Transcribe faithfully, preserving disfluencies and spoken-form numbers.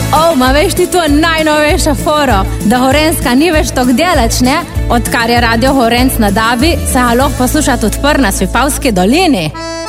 O, ma veš ti to najnovejša foro, da Gorenjska ni več tok delač, ne? Odkar je radio Gorenc na Dabi, se ga lahko poslušati odpr na Svipavski dolini.